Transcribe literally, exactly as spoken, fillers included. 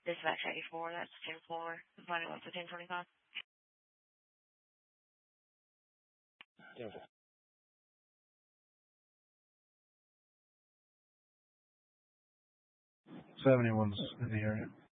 Dispatch eighty-four, that's ten four, ninety-one for ten twenty-five. Yeah. seventy-one's in the area.